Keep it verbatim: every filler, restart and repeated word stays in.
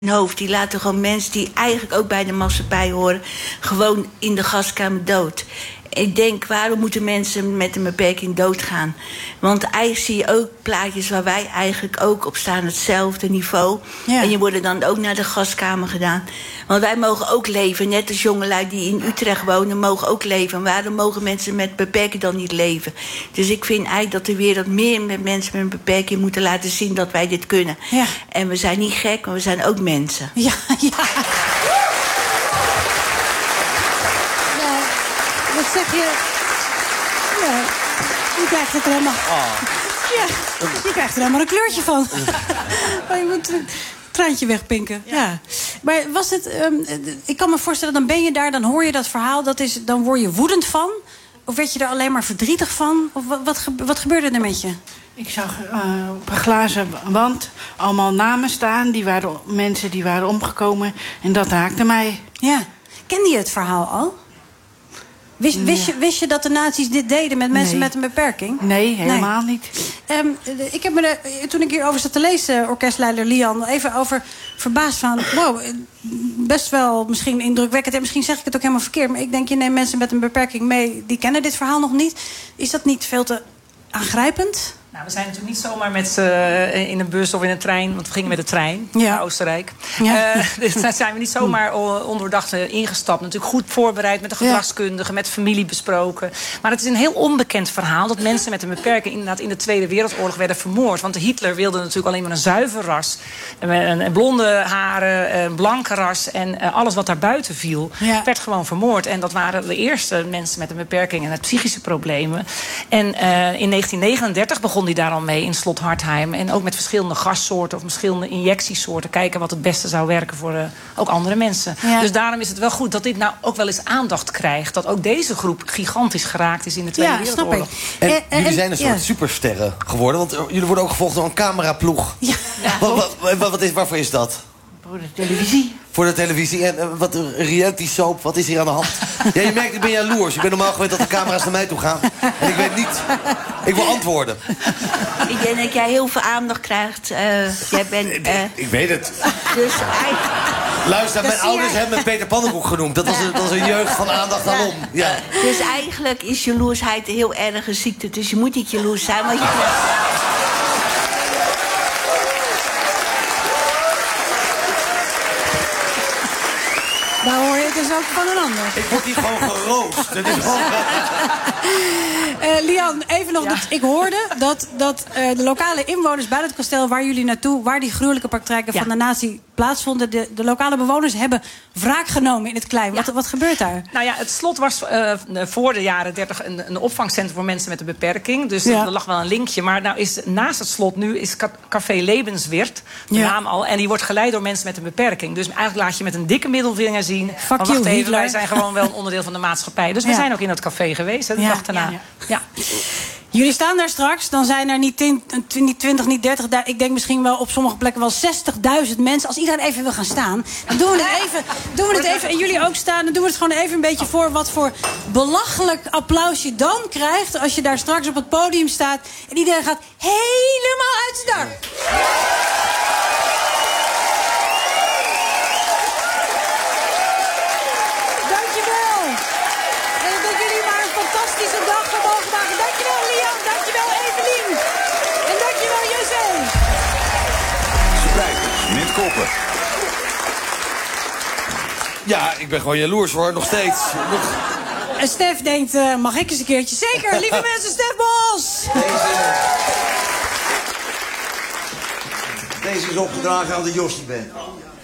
hoofd. Die laten gewoon mensen die eigenlijk ook bij de maatschappij horen, gewoon in de gaskamer dood. Ik denk, waarom moeten mensen met een beperking doodgaan? Want eigenlijk zie je ook plaatjes waar wij eigenlijk ook op staan, hetzelfde niveau. Ja. En je wordt dan ook naar de gaskamer gedaan. Want wij mogen ook leven, net als jongelui die in Utrecht wonen, mogen ook leven. En waarom mogen mensen met beperking dan niet leven? Dus ik vind eigenlijk dat de wereld meer met mensen met een beperking moeten laten zien dat wij dit kunnen. Ja. En we zijn niet gek, maar we zijn ook mensen. Ja, ja. Wat zeg je? Ja, je krijgt er helemaal... Oh. Ja, je krijgt er helemaal een kleurtje van. Maar je moet een traantje wegpinken. Ja. Ja. Maar was het... Um, ik kan me voorstellen, dan ben je daar, dan hoor je dat verhaal. Dat is, dan word je woedend van? Of werd je er alleen maar verdrietig van? Of wat, wat, wat gebeurde er met je? Ik zag uh, op een glazen wand allemaal namen staan. Die waren mensen die waren omgekomen. En dat raakte mij. Ja. Kende je het verhaal al? Wist, wist, je, wist je dat de nazi's dit deden met mensen nee. met een beperking? Nee, helemaal nee. niet. Um, ik heb me er, toen ik hierover zat te lezen, orkestleider Lian, even over verbaasd van... wow, best wel misschien indrukwekkend. En misschien zeg ik het ook helemaal verkeerd. Maar ik denk, je neemt mensen met een beperking mee, die kennen dit verhaal nog niet. Is dat niet veel te aangrijpend? Nou, we zijn natuurlijk niet zomaar met uh, in een bus of in een trein, want we gingen met de trein ja. naar Oostenrijk. Ja. Uh, dus daar zijn we niet zomaar ondoordacht uh, ingestapt. Natuurlijk goed voorbereid met de gedragskundige, ja. met familie besproken. Maar het is een heel onbekend verhaal dat mensen met een beperking inderdaad in de Tweede Wereldoorlog werden vermoord. Want Hitler wilde natuurlijk alleen maar een zuiver ras. Een, een blonde haren, een blanke ras en uh, alles wat daarbuiten viel, ja. werd gewoon vermoord. En dat waren de eerste mensen met een beperking en met psychische problemen. En uh, in negentien negenendertig begon die daar al mee in Slot Hartheim. En ook met verschillende gassoorten of verschillende injectiesoorten. Kijken wat het beste zou werken voor uh, ook andere mensen. Ja. Dus daarom is het wel goed dat dit nou ook wel eens aandacht krijgt. Dat ook deze groep gigantisch geraakt is in de Tweede ja, Wereldoorlog. En eh, jullie en, zijn een soort ja. supersterren geworden. Want jullie worden ook gevolgd door een cameraploeg. Ja. Ja. Wat, wat, wat is, waarvoor is dat? Voor de televisie. Voor de televisie. En uh, wat een reality soap, wat is hier aan de hand? Ja, je merkt, ik ben jaloers. Ik ben normaal gewend dat de camera's naar mij toe gaan. En ik weet niet. Ik wil antwoorden. Ik denk dat jij heel veel aandacht krijgt. Uh, jij bent... Uh, ik weet het. Dus eigenlijk... Luister, mijn ouders jij... hebben me Peter Pannenkoek genoemd. Dat was, een, dat was een jeugd van aandacht ja. alom. Ja. Dus eigenlijk is jaloersheid een heel erge ziekte. Dus je moet niet jaloers zijn, want je... Daar hoor je het dus ook van een ander. Ik word hier gewoon geroost. Het is gewoon... uh, Lian, even nog. Ja. Dat, ik hoorde dat, dat uh, de lokale inwoners bij het kasteel waar jullie naartoe, waar die gruwelijke praktijken ja. van de nazi plaatsvonden, de, de lokale bewoners hebben wraak genomen in het klein. Ja. Wat, wat gebeurt daar? Nou ja, het slot was uh, voor de jaren dertig een, een opvangcentrum voor mensen met een beperking. Dus ja. er lag wel een linkje. Maar nou is naast het slot nu is Café Levenswirt, de ja. naam al. En die wordt geleid door mensen met een beperking. Dus eigenlijk laat je met een dikke middelvinger zien. Fuck wacht you, even, Hitler. wij zijn gewoon wel een onderdeel van de maatschappij. Dus we ja. zijn ook in dat café geweest, hè, de ja. dag daarna. Ja. Ja. Ja. Jullie staan daar straks, dan zijn er niet twintig, niet dertig, ik denk misschien wel op sommige plekken wel zestigduizend mensen. Als iedereen even wil gaan staan, dan doen we het even, doen we het even en jullie ook staan, dan doen we het gewoon even een beetje voor wat voor belachelijk applaus je dan krijgt als je daar straks op het podium staat en iedereen gaat helemaal uit zijn dak. Dankjewel. En dat jullie maar een fantastische dag mogen maken. Dankjewel Lian, dankjewel Evelien. En dankjewel José. Spijkers met koppen. Ja, ik ben gewoon jaloers hoor, nog steeds. Nog... En Stef denkt, uh, mag ik eens een keertje? Zeker, lieve mensen, Stef Bos. Deze, deze is opgedragen aan de Jossie Band.